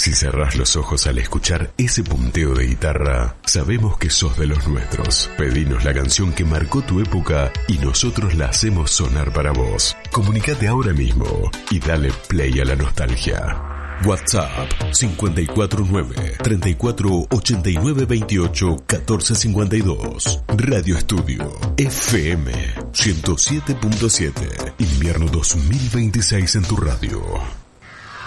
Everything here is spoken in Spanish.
Si cerrás los ojos al escuchar ese punteo de guitarra, sabemos que sos de los nuestros. Pedinos la canción que marcó tu época y nosotros la hacemos sonar para vos. Comunicate ahora mismo y dale play a la nostalgia. WhatsApp 549-348928-1452. Radio Estudio FM 107.7. Invierno 2026 en tu radio.